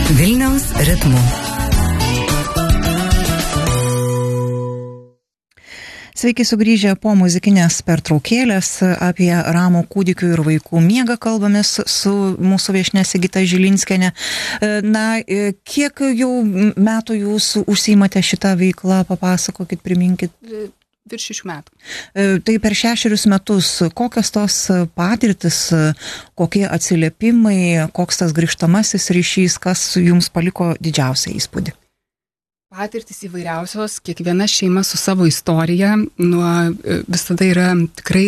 Vilniaus ritmu. Sveiki sugrįžę po muzikinės pertraukėlės. Apie ramų kūdikių ir vaikų miegą kalbamės su mūsų viešnia Sigita Žilinskienė. Na, kiek jau metų jūs užsiimate šitą veiklą, papasakokit, priminkit. Virš 6 metų. Tai per 6 metus, kokios tos patirtis, kokie atsiliepimai, koks tas grįžtamasis ryšys, kas jums paliko didžiausią įspūdį? Patirtis įvairiausios, kiekviena šeima su savo istorija, visada yra tikrai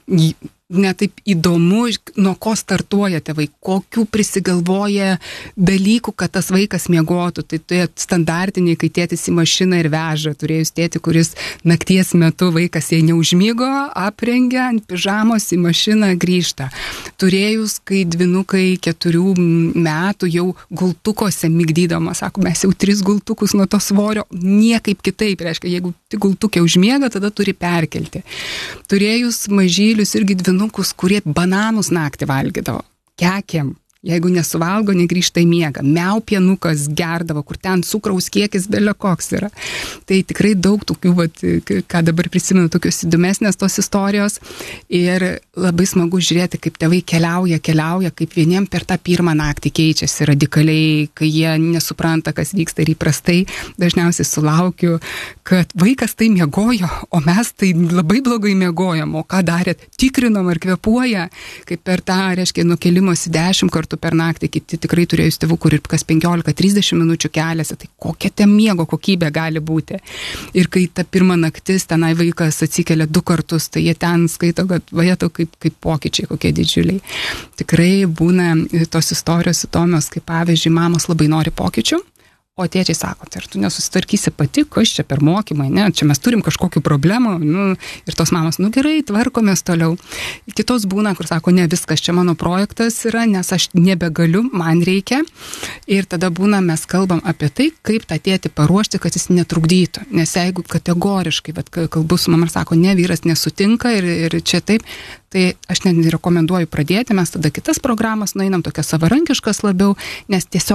netaip įdomu, nuo ko startuoja tėvai, kokių prisigalvoja dalykų, kad tas vaikas miegotų. Tai standartiniai, kai tėtis į mašiną ir veža, turėjus tėtį, kuris nakties metu vaikas jai neužmygo, aprengia ant pižamos į mašiną, grįžta. Turėjus, kai dvynukai 4 metų jau gultukose migdydama, sako, mes jau 3 gultukus nuo to svorio, niekaip kitaip, reiškia, jeigu tik gultukė užmiega, tada turi perkelti. Turėjus mažylius irgi dvynukus, kurie bananus naktį valgydavo, kekėm. Jeigu nesuvalgo, negrįžta į miegą. Miau pienukas gerdavo, kur ten cukraus kiekis belė koks yra. Tai tikrai daug tokių, ką dabar prisimenu, tokios įdomesnės tos istorijos. Ir labai smagu žiūrėti, kaip tėvai keliauja, kaip vieniem per tą pirmą naktį keičiasi radikaliai, kai jie nesupranta, kas vyksta ir įprastai. Dažniausiai sulaukiu, kad vaikas tai miegojo, o mes tai labai blogai miegojom. O ką darėt? Tikrinom ar kvėpuoja, kaip per tą, reiškia, nukelimosi 10 kartų per naktį, kiti tikrai turėjus tėvų, kur ir kas 15-30 minučių keliasi, tai kokia ten miego kokybė gali būti. Ir kai ta pirma naktis, tenai vaikas atsikelia 2 kartus, tai jie ten skaito, kad vajeto kaip pokyčiai, kokie didžiuliai. Tikrai būna tos istorijos įdomios, kaip pavyzdžiui, mamos labai nori pokyčių, o tėčiai sako, tai ar tu nesusitvarkysi pati, kas čia per mokymai, ne, čia mes turim kažkokių problemų, ir tos mamos, gerai, tvarkomės toliau. Kitos būna, kur sako, ne, viskas, čia mano projektas yra, nes aš nebegaliu, man reikia. Ir tada būna, mes kalbam apie tai, kaip tą tėtį paruošti, kad jis netrukdytų. Nes jeigu kategoriškai, kalbu su mama ir sako, ne, vyras nesutinka ir čia taip, tai aš net rekomenduoju pradėti, mes tada kitas programas nueinam, tokias savarankiškas labiau, nes tiesiog